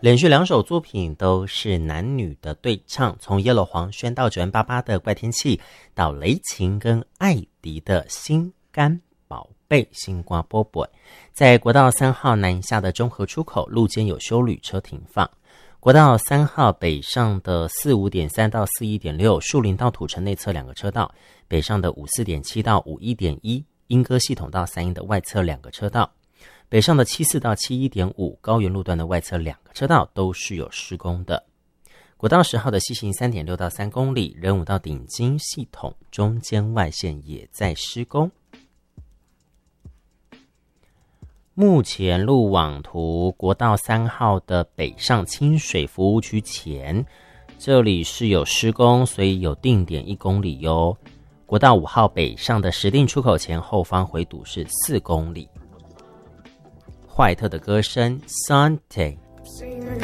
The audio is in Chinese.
连续2首作品都是男女的对唱，从耶鲁黄轩到9N88的怪天气，到雷琴跟艾迪的心肝宝贝星瓜波波。在国道3号南下的中和出口路肩有休旅车停放。国道3号北上的 45.3 到 41.6 树林到土城内侧2个车道，北上的 54.7 到 51.1 莺歌系统到3英的外侧2个车道，北上的74到 71.5 高原路段的外侧2个车道都是有施工的。国道10号的西行 3.6 到3公里，仁武到顶金系统中间外线也在施工。目前路网图，国道3号的北上清水服务区前，这里是有施工，所以有定点1公里哟。国道5号北上的石碇出口前后方回堵是4公里。坏特的歌声 Sante